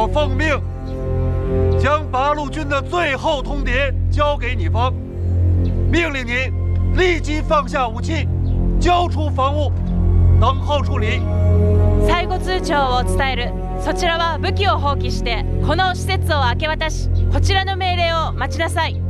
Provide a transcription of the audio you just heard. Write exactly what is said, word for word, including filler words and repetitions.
奉命，将八路军的最后通牒交给你方，命令你立即放下武器，交出防务，等候处理。 最後通牒を伝える。そちらは武器を放棄してこの施設を明け渡し、こちらの命令を待ちなさい。